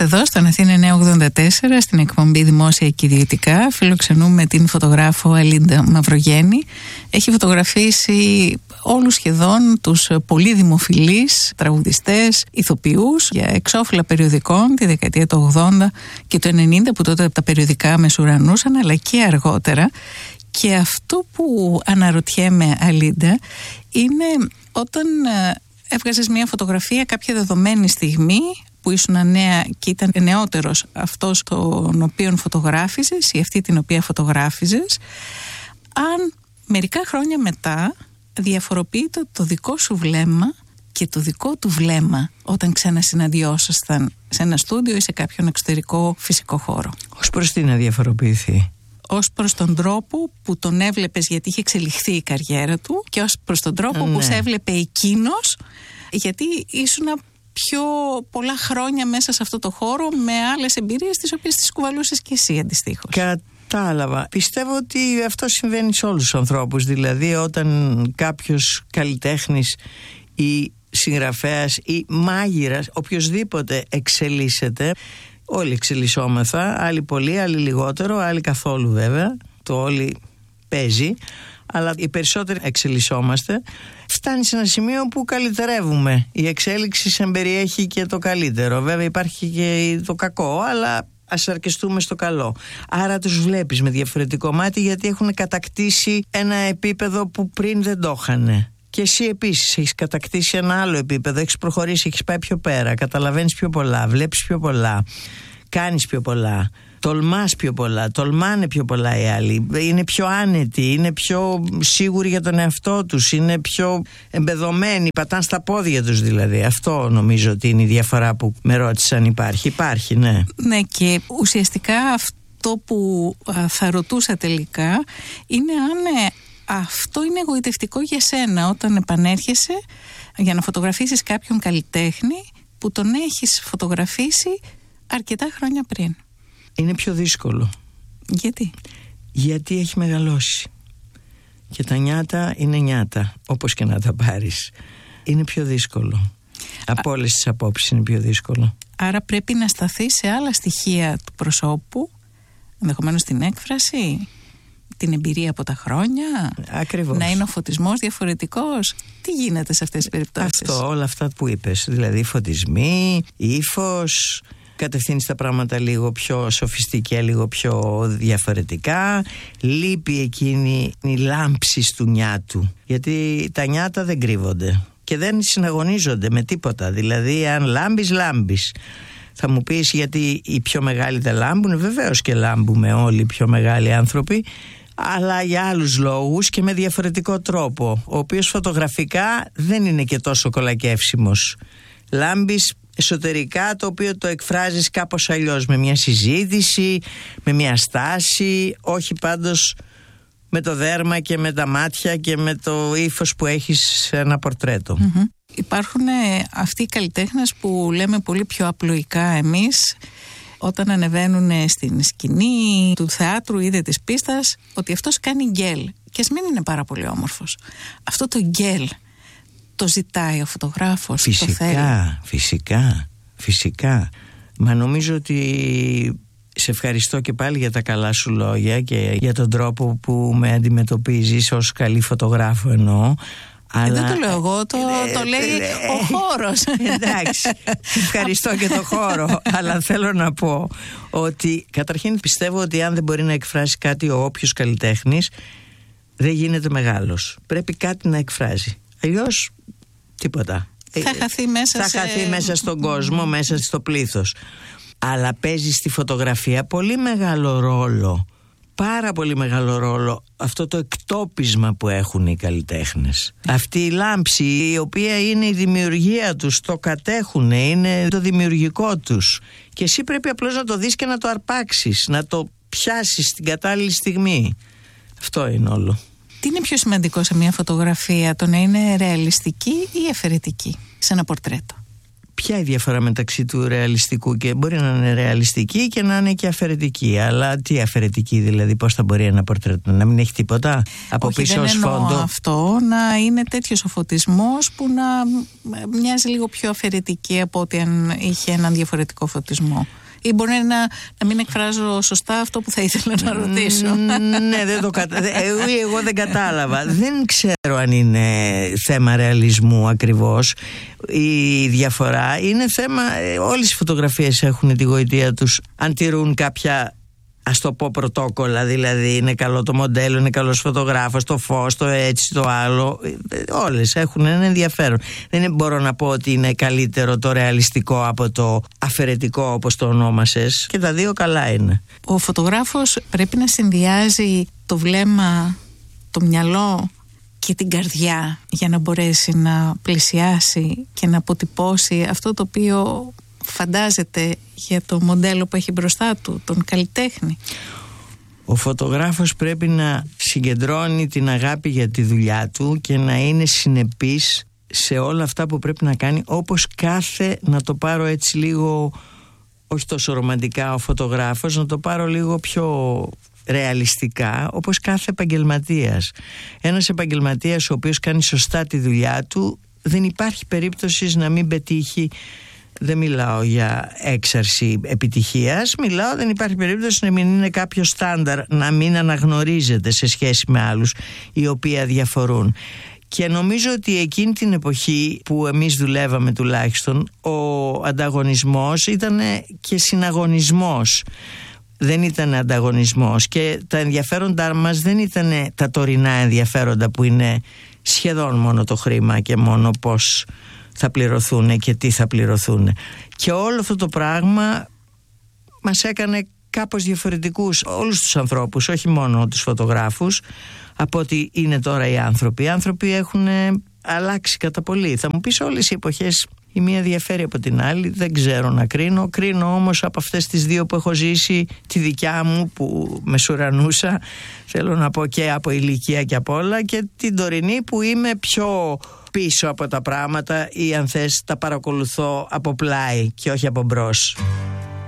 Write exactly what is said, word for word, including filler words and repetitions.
Εδώ στον Αθήνα εννιακόσια ογδόντα τέσσερα, στην εκπομπή Δημόσια και Ιδιωτικά, φιλοξενούμε την φωτογράφο Αλίντα Μαυρογέννη. Έχει φωτογραφίσει όλους σχεδόν τους πολύ δημοφιλείς τραγουδιστές, ηθοποιούς για εξώφυλλα περιοδικών τη δεκαετία του ογδόντα και του ενενήντα, που τότε τα περιοδικά μεσουρανούσαν, αλλά και αργότερα. Και αυτό που αναρωτιέμαι, Αλίντα, είναι όταν έβγαζες μια φωτογραφία κάποια δεδομένη στιγμή που ήσουν νέα και ήταν νεότερος αυτός τον οποίον φωτογράφιζες ή αυτή την οποία φωτογράφιζες, αν μερικά χρόνια μετά διαφοροποιείται το δικό σου βλέμμα και το δικό του βλέμμα όταν ξανασυναντιόσασταν σε ένα στούντιο ή σε κάποιον εξωτερικό φυσικό χώρο. Ως προς τι να διαφοροποιηθεί? Ως προς τον τρόπο που τον έβλεπες, γιατί είχε εξελιχθεί η καριέρα του, και ως προς τον τρόπο ναι. που σε έβλεπε εκείνος, γιατί ήσουν πιο πολλά χρόνια μέσα σε αυτό το χώρο με άλλες εμπειρίες τις οποίες τις κουβαλούσες και εσύ αντιστοίχως. Κατάλαβα. Πιστεύω ότι αυτό συμβαίνει σε όλους τους ανθρώπους. Δηλαδή όταν κάποιος καλλιτέχνης ή συγγραφέας ή μάγειρας, οποιοσδήποτε εξελίσσεται, όλοι εξελισσόμεθα, άλλοι πολύ, άλλοι λιγότερο, άλλοι καθόλου βέβαια, το όλοι παίζει, αλλά οι περισσότεροι εξελισσόμαστε. Φτάνει σε ένα σημείο που καλυτερεύουμε. Η εξέλιξη συμπεριέχει και το καλύτερο. Βέβαια υπάρχει και το κακό, αλλά ας αρκεστούμε στο καλό. Άρα τους βλέπεις με διαφορετικό μάτι, γιατί έχουν κατακτήσει ένα επίπεδο που πριν δεν το είχαν. Και εσύ επίσης έχεις κατακτήσει ένα άλλο επίπεδο, έχεις προχωρήσει, έχεις πάει πιο πέρα, καταλαβαίνεις πιο πολλά, βλέπεις πιο πολλά, κάνεις πιο πολλά, τολμάς πιο πολλά, τολμάνε πιο πολλά οι άλλοι, είναι πιο άνετοι, είναι πιο σίγουροι για τον εαυτό τους, είναι πιο εμπεδωμένοι, πατάνε στα πόδια τους δηλαδή. Αυτό νομίζω ότι είναι η διαφορά που με ρώτησαν. Υπάρχει, υπάρχει, ναι. Ναι, και ουσιαστικά αυτό που α, θα ρωτούσα τελικά είναι αν ε, αυτό είναι εγωιτευτικό για σένα όταν επανέρχεσαι για να φωτογραφίσεις κάποιον καλλιτέχνη που τον έχεις φωτογραφίσει αρκετά χρόνια πριν. Είναι πιο δύσκολο. Γιατί? Γιατί έχει μεγαλώσει. Και τα νιάτα είναι νιάτα, όπως και να τα πάρεις. Είναι πιο δύσκολο. Από όλες τις απόψεις είναι πιο δύσκολο. Άρα πρέπει να σταθεί σε άλλα στοιχεία του προσώπου, ενδεχομένως την έκφραση, την εμπειρία από τα χρόνια. Ακριβώς. Να είναι ο φωτισμός διαφορετικός. Τι γίνεται σε αυτές τις περιπτώσεις? Αυτό, όλα αυτά που είπες. Δηλαδή φωτισμοί, ύφος, κατευθύνεις τα πράγματα λίγο πιο σοφιστικά, λίγο πιο διαφορετικά. Λείπει εκείνη η λάμψη του νιάτου. Γιατί τα νιάτα δεν κρύβονται και δεν συναγωνίζονται με τίποτα. Δηλαδή αν λάμπεις, λάμπεις. Θα μου πεις γιατί οι πιο μεγάλοι δεν λάμπουν. Βεβαίως και λάμπουμε όλοι οι πιο μεγάλοι άνθρωποι, αλλά για άλλους λόγους και με διαφορετικό τρόπο, ο οποίος φωτογραφικά δεν είναι και τόσο κολακεύσιμος. Λάμπεις εσωτερικά, το οποίο το εκφράζεις κάπως αλλιώς, με μια συζήτηση, με μια στάση, όχι πάντως με το δέρμα και με τα μάτια και με το ύφος που έχεις σε ένα πορτρέτο. Mm-hmm. Υπάρχουν αυτοί οι καλλιτέχνες που λέμε πολύ πιο απλοϊκά εμείς, όταν ανεβαίνουν στην σκηνή του θεάτρου ή της πίστας, ότι αυτός κάνει γκέλ. Και ας μην είναι πάρα πολύ όμορφος. Αυτό το γκέλ το ζητάει ο φωτογράφος? Φυσικά, το θέλει. φυσικά, φυσικά. Μα νομίζω ότι σε ευχαριστώ και πάλι για τα καλά σου λόγια και για τον τρόπο που με αντιμετωπίζεις ως καλή φωτογράφο εννοώ. Αλλά... Δεν το λέω εγώ, το, ε, το λέει ε, ο χώρος. Εντάξει, ευχαριστώ και το χώρο. Αλλά θέλω να πω ότι καταρχήν πιστεύω ότι αν δεν μπορεί να εκφράσει κάτι ο όποιος καλλιτέχνης, δεν γίνεται μεγάλος. Πρέπει κάτι να εκφράζει. Αλλιώς τίποτα. Θα χαθεί μέσα, θα σε... χαθεί μέσα στον κόσμο, μέσα στο πλήθος. Αλλά παίζει στη φωτογραφία πολύ μεγάλο ρόλο, πάρα πολύ μεγάλο ρόλο, αυτό το εκτόπισμα που έχουν οι καλλιτέχνες. Αυτή η λάμψη, η οποία είναι η δημιουργία τους, το κατέχουν, είναι το δημιουργικό τους. Και εσύ πρέπει απλώς να το δεις και να το αρπάξεις, να το πιάσεις στην κατάλληλη στιγμή. Αυτό είναι όλο. Τι είναι πιο σημαντικό σε μια φωτογραφία, το να είναι ρεαλιστική ή αφαιρετική σε ένα πορτρέτο? Ποια η διαφορά μεταξύ του ρεαλιστικού? Και μπορεί να είναι ρεαλιστική και να είναι και αφαιρετική. Αλλά τι αφαιρετική δηλαδή? Πώς θα μπορεί ένα πορτρέτο να μην έχει τίποτα από Όχι, πίσω ως φόντο? φόντο. Αυτό να είναι τέτοιος ο φωτισμός που να μοιάζει λίγο πιο αφαιρετική από ότι αν είχε έναν διαφορετικό φωτισμό. Ή μπορεί να, να μην εκφράζω σωστά αυτό που θα ήθελα να ρωτήσω. Ναι, δεν το κατα... εγώ δεν κατάλαβα. Δεν ξέρω αν είναι θέμα ρεαλισμού ακριβώς η διαφορά. Είναι θέμα, όλες οι φωτογραφίες έχουν τη γοητεία τους αν τηρούν κάποια, ας το πω, πρωτόκολλα. Δηλαδή είναι καλό το μοντέλο, είναι καλός φωτογράφος, το φως, το έτσι, το άλλο. Όλες έχουν ένα ενδιαφέρον. Δεν μπορώ να πω ότι είναι καλύτερο το ρεαλιστικό από το αφαιρετικό, όπως το ονόμασες. Και τα δύο καλά είναι. Ο φωτογράφος πρέπει να συνδυάζει το βλέμμα, το μυαλό και την καρδιά για να μπορέσει να πλησιάσει και να αποτυπώσει αυτό το οποίο φαντάζεται για το μοντέλο που έχει μπροστά του, τον καλλιτέχνη. Ο φωτογράφος πρέπει να συγκεντρώνει την αγάπη για τη δουλειά του και να είναι συνεπής σε όλα αυτά που πρέπει να κάνει, όπως κάθε, να το πάρω έτσι λίγο, όχι τόσο ρομαντικά ο φωτογράφος, να το πάρω λίγο πιο ρεαλιστικά, όπως κάθε επαγγελματίας. Ένας επαγγελματίας ο οποίος κάνει σωστά τη δουλειά του, δεν υπάρχει περίπτωση να μην πετύχει. Δεν μιλάω για έξαρση επιτυχίας, μιλάω δεν υπάρχει περίπτωση να μην είναι κάποιο στάνταρ, να μην αναγνωρίζεται σε σχέση με άλλους οι οποίοι διαφορούν. Και νομίζω ότι εκείνη την εποχή που εμείς δουλεύαμε τουλάχιστον, ο ανταγωνισμός ήταν και συναγωνισμός. Δεν ήταν ανταγωνισμός και τα ενδιαφέροντά μας δεν ήταν τα τωρινά ενδιαφέροντα που είναι σχεδόν μόνο το χρήμα και μόνο πώς θα πληρωθούν και τι θα πληρωθούν. Και όλο αυτό το πράγμα μας έκανε κάπως διαφορετικούς όλους τους ανθρώπους, όχι μόνο τους φωτογράφους, από ότι είναι τώρα οι άνθρωποι. Οι άνθρωποι έχουν αλλάξει κατά πολύ. Θα μου πεις, όλες οι εποχές η μία διαφέρει από την άλλη, δεν ξέρω να κρίνω. Κρίνω όμως από αυτές τις δύο που έχω ζήσει, τη δικιά μου που με σουρανούσα, θέλω να πω, και από ηλικία και από όλα, και την τωρινή που είμαι πιο πίσω από τα πράγματα ή αν θες τα παρακολουθώ από πλάι και όχι από μπρος.